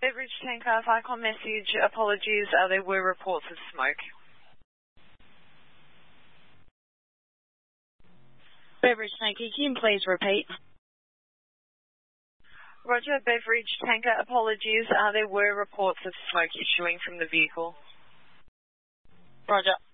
Beverage tanker, Vicon message, apologies, there were reports of smoke. Beverage tanker, can you please repeat? Roger, beverage tanker, apologies, there were reports of smoke issuing from the vehicle. Roger.